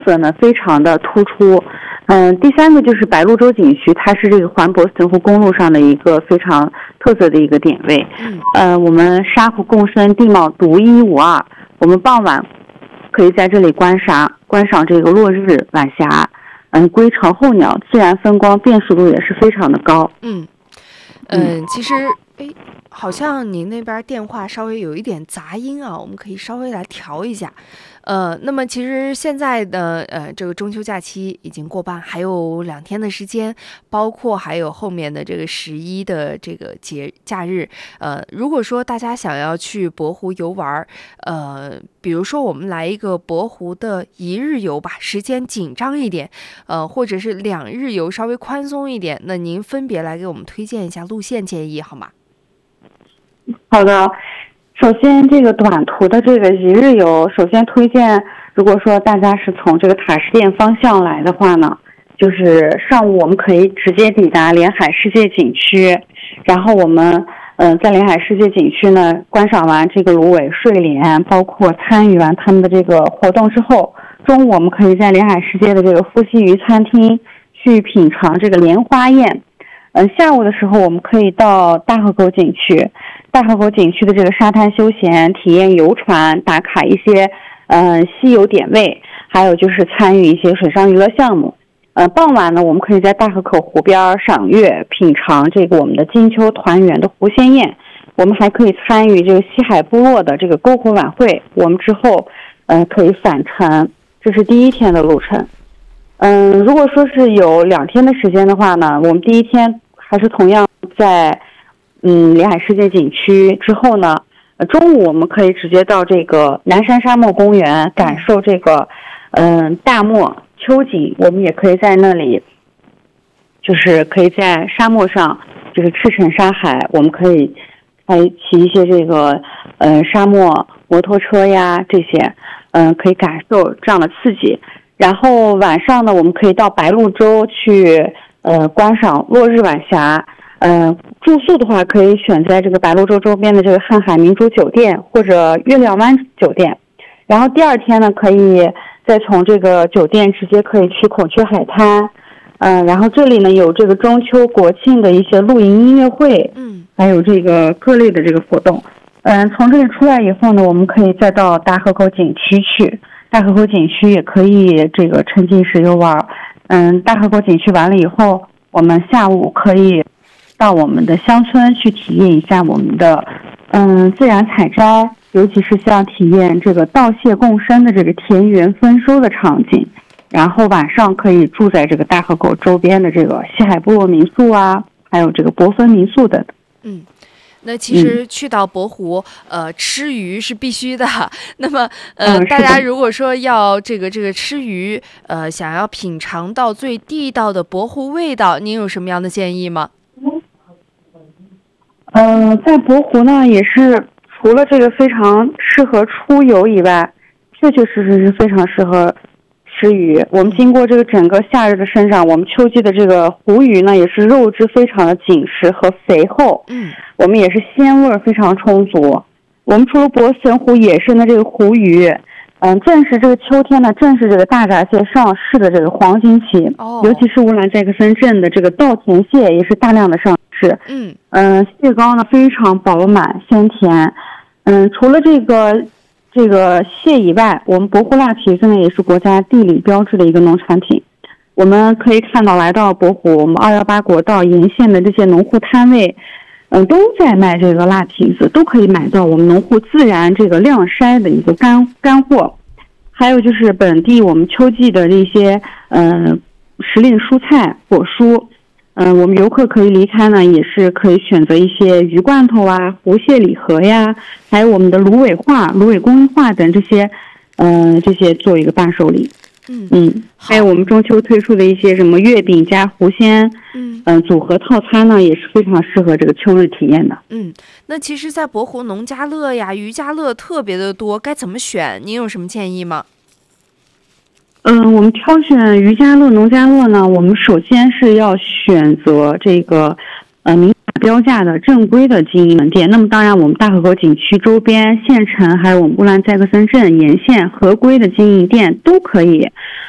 色呢非常的突出。第三个就是白鹭洲景区，它是这个环渤汾湖公路上的一个非常特色的一个点位。我们沙湖共生，地貌独一无二。我们傍晚可以在这里观赏这个落日、晚霞，归巢候鸟，自然风光辨识度也是非常的高。 其实好像您那边电话稍微有一点杂音啊，我们可以稍微来调一下。那么其实现在的这个中秋假期已经过半，还有2天的时间，包括还有后面的这个11的这个假日。如果说大家想要去博湖游玩，比如说我们来一个博湖的1日游吧，时间紧张一点，或者是2日游稍微宽松一点，那您分别来给我们推荐一下路线建议好吗？ 好的，首先这个短途的这个1日游，首先推荐，如果说大家是从这个塔什店方向来的话呢，就是上午我们可以直接抵达连海世界景区，然后我们在连海世界景区呢观赏完这个芦苇、睡莲，包括参与完他们的这个活动之后，中午我们可以在连海世界的这个夫妻鱼餐厅去品尝这个莲花宴。下午的时候我们可以到大河沟景区，大河沟景区的这个沙滩休闲，体验游船，打卡一些稀有点位，还有就是参与一些水上娱乐项目。傍晚呢，我们可以在大河口湖边赏月，品尝这个我们的金秋团圆的湖鲜宴。我们还可以参与这个西海部落的这个篝火晚会。我们之后可以返程，这是第1天的路程。如果说是有2天的时间的话呢，我们第1天还是同样在连海世界景区，之后呢中午我们可以直接到这个南山沙漠公园感受这个大漠秋景。我们也可以在那里，就是可以在沙漠上就是赤诚沙海，我们可以骑一些这个沙漠摩托车呀，这些可以感受这样的刺激。然后晚上呢，我们可以到白鹭洲去观赏落日晚霞。住宿的话可以选在这个白鹭洲周边的这个瀚海明珠酒店或者月亮湾酒店。然后第2天呢，可以再从这个酒店直接可以去孔雀海滩。然后这里呢有这个中秋国庆的一些露营音乐会，还有这个各类的这个活动。从这里出来以后呢，我们可以再到大河口景区去。大河口景区也可以这个沉浸式游玩。大河口景区完了以后，我们下午可以到我们的乡村去体验一下我们的自然采摘，尤其是像体验这个稻蟹共生的这个田园丰收的场景。然后晚上可以住在这个大河口周边的这个西海部落民宿啊，还有这个博芬民宿等。 那其实去到博湖，吃鱼是必须的。那么，大家如果说要这个吃鱼，想要品尝到最地道的博湖味道，您有什么样的建议吗？ 在博湖呢，也是除了这个非常适合出游以外，确确实实是非常适合吃鱼。我们经过这个整个夏日的生长，我们秋季的这个湖鱼呢，也是肉质非常的紧实和肥厚。我们也是鲜味非常充足。我们除了博汾湖野生的这个湖鱼，正是这个秋天呢，正是这个大闸蟹上市的这个黄金期。尤其是乌兰寨克森镇的这个稻田蟹也是大量的上市。蟹膏呢非常饱满鲜甜。除了这个蟹以外，我们博湖辣皮子呢也是国家地理标志的一个农产品。我们可以看到来到博湖，我们218国道沿线的这些农户摊位都在卖这个辣皮子，都可以买到我们农户自然这个晾筛的一个干货。还有就是本地我们秋季的这些时令蔬菜果蔬。我们游客可以离开呢，也是可以选择一些鱼罐头啊、湖蟹礼盒呀，还有我们的芦苇画、芦苇公益画等这些做一个伴手礼。还有我们中秋推出的一些什么月饼加湖鲜组合套餐呢，也是非常适合这个秋日体验的。 那其实在博湖农家乐呀、渔家乐特别的多，该怎么选？您有什么建议吗？ 我们挑选渔家乐、农家乐呢，我们首先是要选择这个明码标价的正规的经营门店。那么当然我们大河口景区周边县城还有我们乌兰寨克森镇沿线合规的经营店都可以。